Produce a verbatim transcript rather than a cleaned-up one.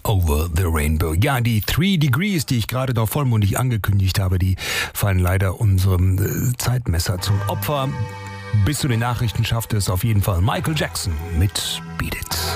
Over the Rainbow. Ja, die Three Degrees, die ich gerade noch vollmundig angekündigt habe, die fallen leider unserem äh, Zeitmesser zum Opfer. Bis zu den Nachrichten schaffte es auf jeden Fall Michael Jackson mit Beat It.